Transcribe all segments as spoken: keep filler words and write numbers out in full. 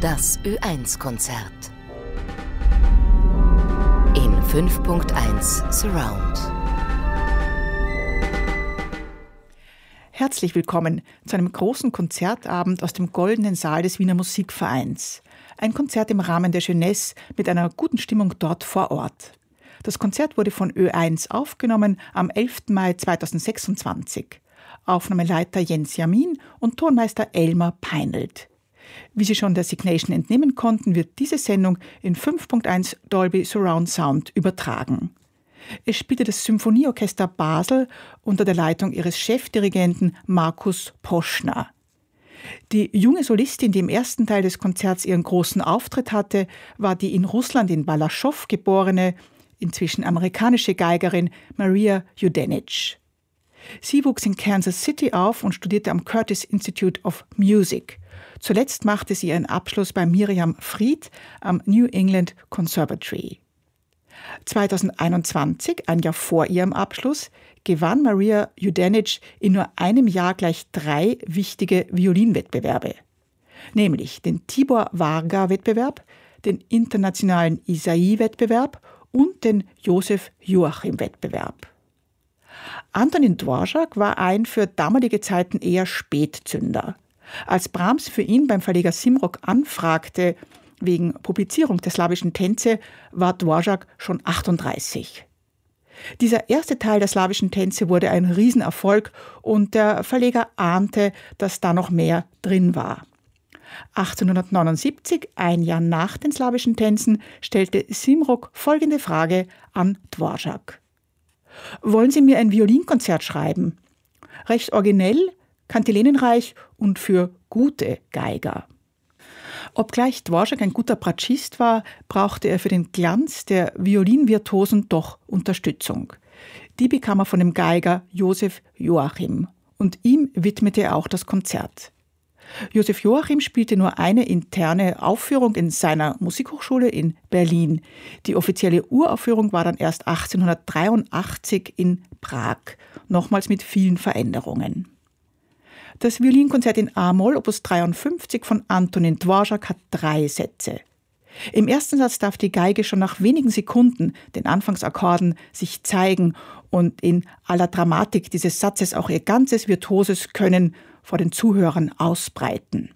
Das Ö eins Konzert. In fünf Punkt eins Surround. Herzlich willkommen zu einem großen Konzertabend aus dem Goldenen Saal des Wiener Musikvereins. Ein Konzert im Rahmen der Jeunesse mit einer guten Stimmung dort vor Ort. Das Konzert wurde von Ö eins aufgenommen am elften Mai zweitausendsechsundzwanzig. Aufnahmeleiter Jens Jamin und Tonmeister Elmar Peinelt. Wie Sie schon der Signation entnehmen konnten, wird diese Sendung in fünf Punkt eins Dolby Surround Sound übertragen. Es spielte das Symphonieorchester Basel unter der Leitung ihres Chefdirigenten Markus Poschner. Die junge Solistin, die im ersten Teil des Konzerts ihren großen Auftritt hatte, war die in Russland in Balaschow geborene, inzwischen amerikanische Geigerin Maria Yudenich. Sie wuchs in Kansas City auf und studierte am Curtis Institute of Music. Zuletzt machte sie ihren Abschluss bei Miriam Fried am New England Conservatory. zweitausendeinundzwanzig, ein Jahr vor ihrem Abschluss, gewann Maria Yudenich in nur einem Jahr gleich drei wichtige Violinwettbewerbe. Nämlich den Tibor Varga-Wettbewerb, den internationalen Isai-Wettbewerb und den Josef-Joachim-Wettbewerb. Antonin Dvorak war ein für damalige Zeiten eher Spätzünder. Als Brahms für ihn beim Verleger Simrock anfragte, wegen Publizierung der slawischen Tänze, war Dvorak schon achtunddreißig. Dieser erste Teil der slawischen Tänze wurde ein Riesenerfolg und der Verleger ahnte, dass da noch mehr drin war. achtzehnhundertneunundsiebzig, ein Jahr nach den slawischen Tänzen, stellte Simrock folgende Frage an Dvorak. Wollen Sie mir ein Violinkonzert schreiben? Recht originell, kantilenenreich und für gute Geiger. Obgleich Dvorak ein guter Bratschist war, brauchte er für den Glanz der Violinvirtuosen doch Unterstützung. Die bekam er von dem Geiger Josef Joachim und ihm widmete er auch das Konzert. Josef Joachim spielte nur eine interne Aufführung in seiner Musikhochschule in Berlin. Die offizielle Uraufführung war dann erst achtzehnhundertdreiundachtzig in Prag, nochmals mit vielen Veränderungen. Das Violinkonzert in A-Moll, Opus dreiundfünfzig von Antonin Dvorak, hat drei Sätze. Im ersten Satz darf die Geige schon nach wenigen Sekunden, den Anfangsakkorden, sich zeigen und in aller Dramatik dieses Satzes auch ihr ganzes virtuoses Können vor den Zuhörern ausbreiten.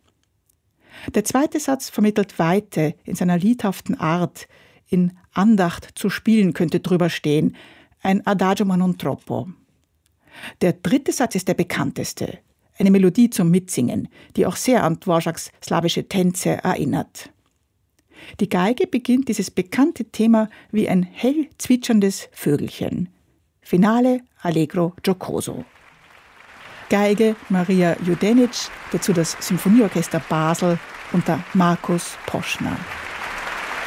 Der zweite Satz vermittelt Weite in seiner liedhaften Art. In Andacht zu spielen könnte drüber stehen, ein Adagio ma non troppo. Der dritte Satz ist der bekannteste, eine Melodie zum Mitsingen, die auch sehr an Dvoraks slawische Tänze erinnert. Die Geige beginnt dieses bekannte Thema wie ein hell zwitscherndes Vögelchen. Finale Allegro giocoso. Geige Maria Yudenich, dazu das Symphonieorchester Basel unter Markus Poschner.